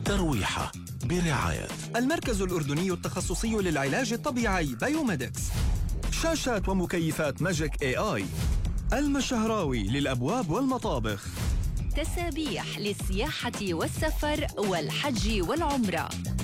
ترويحة برعاية المركز الأردني التخصصي للعلاج الطبيعي بايوميدكس. شاشات ومكيفات ماجيك AI. المشهراوي للأبواب والمطابخ. تسابيح للسياحة والسفر والحج والعمرة.